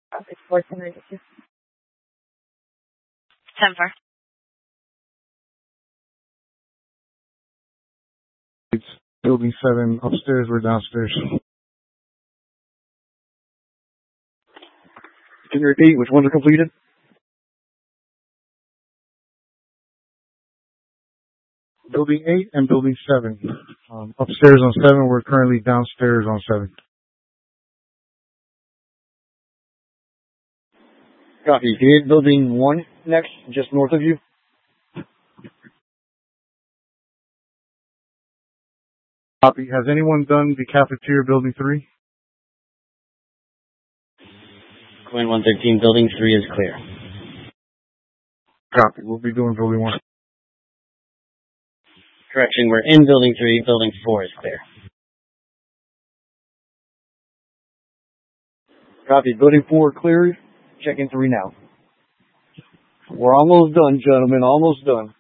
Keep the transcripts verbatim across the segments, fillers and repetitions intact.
It's fourteen ninety-two. ten four. It's building seven, upstairs or downstairs. Can you repeat which ones are completed? Building eight and building seven. Um, upstairs on seven, we're currently downstairs on seven. Copy. Can you hit building one next, just north of you? Copy. Has anyone done the cafeteria building three? Coin one thirteen, building three is clear. Copy. We'll be doing building one. Correction, we're in building three, building four is clear. Copy. Building four cleared. Checking three now. We're almost done, gentlemen. Almost done.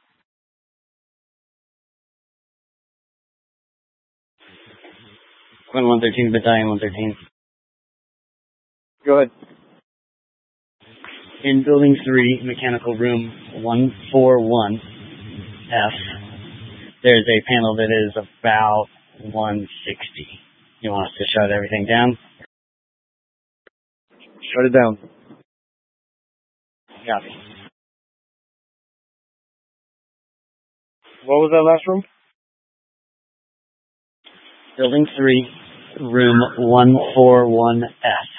Coin one thirteen, battalion one thirteen. Go ahead. In building three, mechanical room one forty-one F, there's a panel that is about one sixty. You want us to shut everything down? Shut it down. Copy. What was that last room? Building three, room one forty-one F.